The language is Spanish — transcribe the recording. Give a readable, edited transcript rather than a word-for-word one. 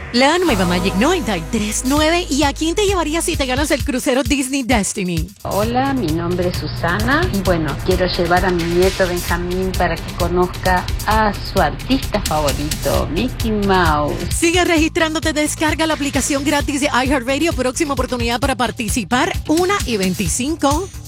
La nueva Magic 93.9. ¿Y a quién te llevarías si te ganas el crucero Disney Destiny? Hola, mi nombre es Susana y bueno, quiero llevar a mi nieto Benjamín para que conozca a su artista favorito, Mickey Mouse. Sigue registrándote, descarga la aplicación gratis de iHeartRadio. Próxima oportunidad para participar, 1:25.